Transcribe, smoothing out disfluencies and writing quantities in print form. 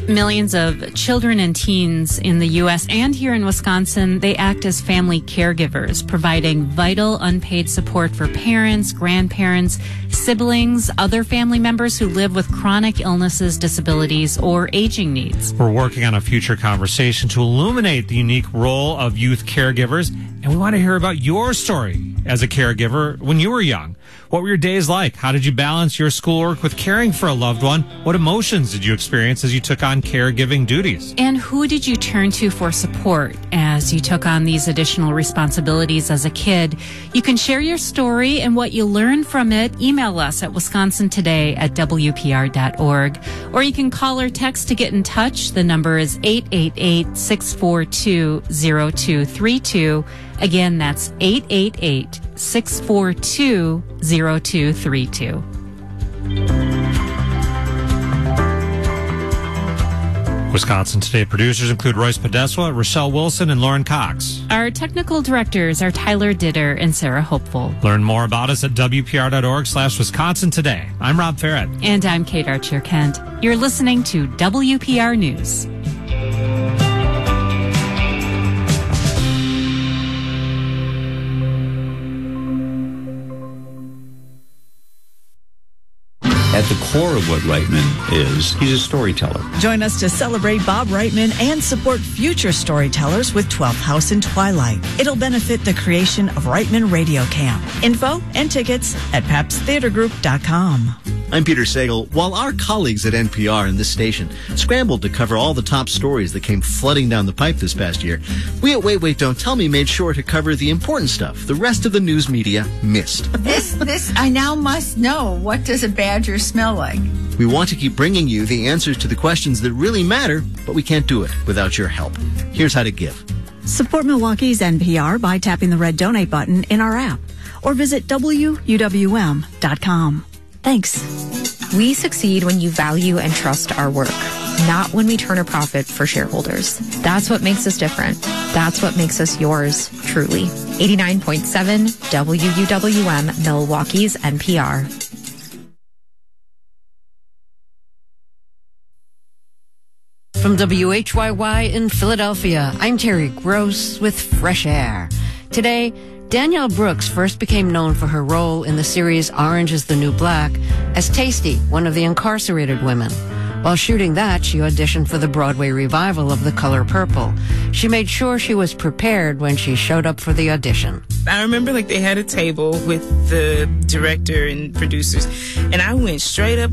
Millions of children and teens in the U.S. and here in Wisconsin, they act as family caregivers, providing vital unpaid support for parents, grandparents, siblings, other family members who live with chronic illnesses, disabilities, or aging needs. We're working on a future conversation to illuminate the unique role of youth caregivers, and we want to hear about your story as a caregiver when you were young. What were your days like? How did you balance your schoolwork with caring for a loved one? What emotions did you experience as you took on caregiving duties? And who did you turn to for support as you took on these additional responsibilities as a kid? You can share your story and what you learned from it. Email us at wisconsintoday@wpr.org, or you can call or text to get in touch. The number is 888-642-0232. Again, that's 888-642-0232. Wisconsin Today producers include Royce Podeswa, Rochelle Wilson, and Lauren Cox. Our technical directors are Tyler Ditter and Sarah Hopeful. Learn more about us at WPR.org/Wisconsin Today. I'm Rob Farrett. And I'm Kate Archer-Kent. You're listening to WPR News. At the core of what Reitman is, he's a storyteller. Join us to celebrate Bob Reitman and support future storytellers with 12th House and Twilight. It'll benefit the creation of Reitman Radio Camp. Info and tickets at pepstheatergroup.com. I'm Peter Sagal. While our colleagues at NPR and this station scrambled to cover all the top stories that came flooding down the pipe this past year, we at Wait, Wait, Don't Tell Me made sure to cover the important stuff the rest of the news media missed. This, I now must know. What does a badger smell like? We want to keep bringing you the answers to the questions that really matter, but we can't do it without your help. Here's how to give. Support Milwaukee's NPR by tapping the red donate button in our app or visit WUWM.com. Thanks. We succeed when you value and trust our work, not when we turn a profit for shareholders. That's what makes us different. That's what makes us yours, truly. 89.7 WUWM, Milwaukee's NPR. From WHYY in Philadelphia, I'm Terry Gross with Fresh Air. Today, Danielle Brooks first became known for her role in the series Orange is the New Black as Tasty, one of the incarcerated women. While shooting that, she auditioned for the Broadway revival of The Color Purple. She made sure she was prepared when she showed up for the audition. I remember they had a table with the director and producers, and I went straight up